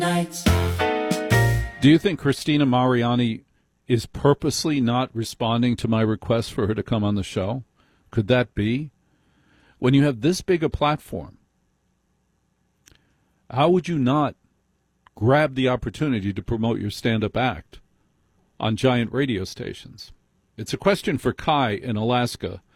nights. Do you think Christina Mariani is purposely not responding to my request for her to come on the show? Could that be? When you have this big a platform, how would you not grab the opportunity to promote your stand-up act on giant radio stations? It's a question for Kai in Alaska.